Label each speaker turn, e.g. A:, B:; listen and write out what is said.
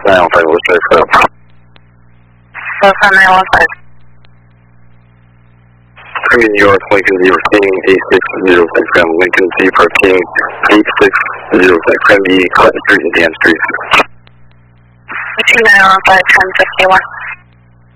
A: 915, what's your scope?
B: 915.
A: Premium New York, Lincoln Zebra King 8606, from Lincoln Zebra King 8606, from the Clinton Street and Dan Street.
B: 2915, 1051.